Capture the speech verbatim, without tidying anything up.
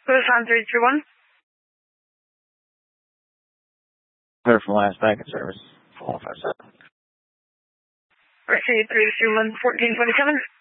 Busan three two one. Clear from last packet service. four five seven. Receive three two one, fourteen twenty-seven.